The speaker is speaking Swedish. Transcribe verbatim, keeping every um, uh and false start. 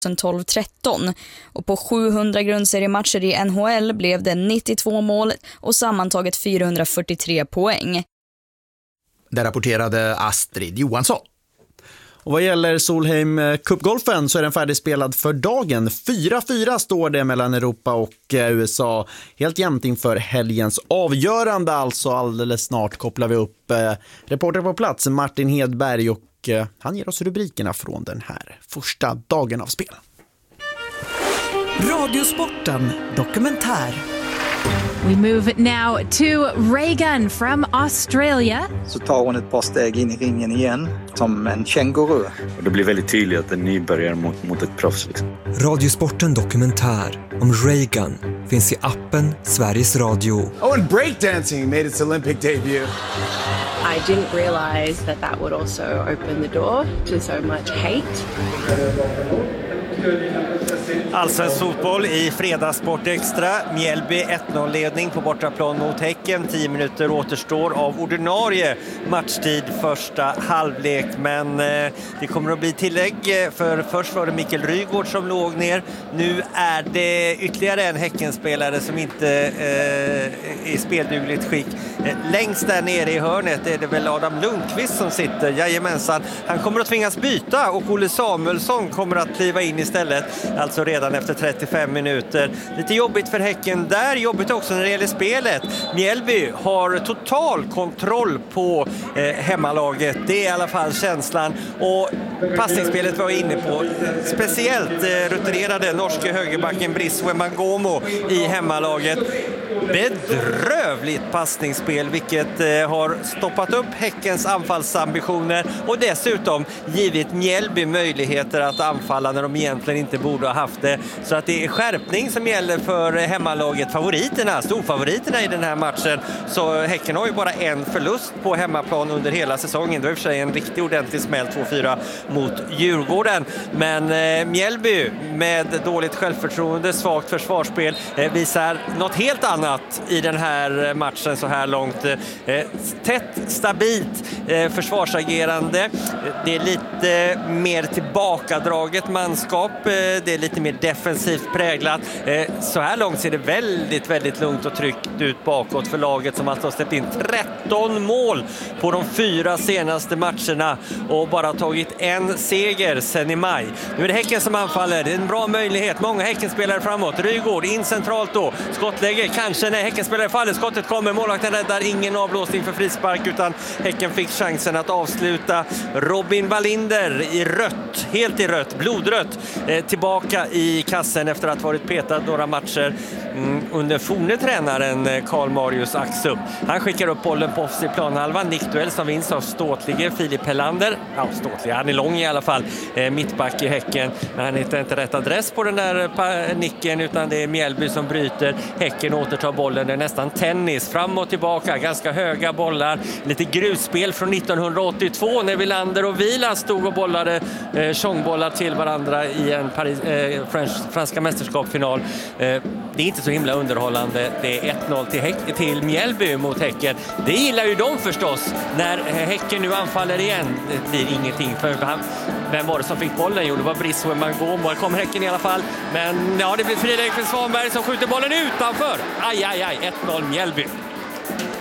tolv tretton och på sjuhundra grundseriematcher i N H L blev det nittiotvå mål och sammantaget fyrahundrafyrtiotre poäng. Där rapporterade Astrid Johansson. Och vad gäller Solheim Cup-golfen så är den färdigspelad för dagen. fyra fyra står det mellan Europa och U S A. Helt jämnt inför helgens avgörande, alltså alldeles snart kopplar vi upp eh, reporter på plats Martin Hedberg och eh, han ger oss rubrikerna från den här första dagen av spel. Radiosporten dokumentär. We move now to Reagan from Australia. Så tar hon ett par steg in i ringen igen som en känguru. Och det blir väldigt tydligt att en nybörjare mot, mot ett proffs. Liksom. Radiosporten dokumentär om Reagan finns i appen Sveriges Radio. Oh, and breakdancing made its Olympic debut. I didn't realize that that would also open the door to so much hate. Allsvensk fotboll i Fredagssport Extra. Mjällby ett noll-ledning på bortaplan mot Häcken. tio minuter återstår av ordinarie matchtid första halvlek. Men eh, det kommer att bli tillägg, för först var det Mikael Rygård som låg ner. Nu är det ytterligare en Häckenspelare som inte eh, är speldugligt skick. Eh, längst där nere i hörnet är det väl Adam Lundqvist som sitter. Jajamensan. Han kommer att tvingas byta och Olle Samuelsson kommer att kliva in istället. Alltså redan efter trettiofem minuter. Lite jobbigt för Häcken där, jobbigt också när det gäller spelet. Mjällby har total kontroll på eh, hemmalaget. Det är i alla fall känslan. Och passningsspelet var inne på. Speciellt eh, rutinerade norske högerbacken Briswe Mangomo i hemmalaget. Bedrövligt passningsspel, vilket eh, har stoppat upp Häckens anfallsambitioner och dessutom givit Mjällby möjligheter att anfalla när de egentligen inte borde ha haft det. Så att det är skärpning som gäller för hemmalaget, favoriterna, storfavoriterna i den här matchen. Så Häcken har ju bara en förlust på hemmaplan under hela säsongen. Det var i och för sig en riktigt ordentlig smäll två fyra mot Djurgården. Men eh, Mjällby med dåligt självförtroende, svagt försvarsspel eh, visar något helt annat i den här matchen så här långt. Eh, tätt, stabilt eh, försvarsagerande. Det är lite mer tillbakadraget manskap. Eh, det är lite mer defensivt präglat. Eh, så här långt ser det väldigt, väldigt lugnt och tryggt ut bakåt för laget som alltså har släppt in tretton mål på de fyra senaste matcherna och bara tagit en seger sen i maj. Nu är det Häcken som anfaller. Det är en bra möjlighet. Många Häckenspelare framåt. Rygård in centralt då. Skottläge kanske när Häcken spelar i fallet. Skottet kommer. Målvakten räddar. Ingen avblåsning för frispark utan Häcken fick chansen att avsluta. Robin Wallinder i rött. Helt i rött. Blodrött. Eh, tillbaka i kassen efter att ha varit petad några matcher mm, under forne tränaren Karl Marius Axup. Han skickar upp bollen på oss i planhalvan. Nickduell som vinns av ståtlige Filip Hellander. Ja, ståtlige. Han är lång i alla fall. Eh, mittback i Häcken. Men han hittar inte rätt adress på den där pa- nicken utan det är Mjällby som bryter. Häcken återtar bollen. Det är nästan tennis. Fram och tillbaka. Ganska höga bollar. Lite grusspel från nittonhundraåttiotvå när Wilander och Vila stod och bollade eh, tjongbollar till varandra i en Paris, eh, French, franska mästerskapsfinal. Eh, det är inte så himla underhållande. Det är ett noll till, Häck, till Mjällby mot Häcken. Det gillar ju de förstås. När Häcken nu anfaller igen det blir ingenting för han. Vem var det som fick bollen? Jo, det var Briswe Mangomo. Här kommer Häcken i alla fall. Men ja, det blir Fredrik Svanberg som skjuter bollen utanför. Aj, aj, aj. ett noll Mjällby.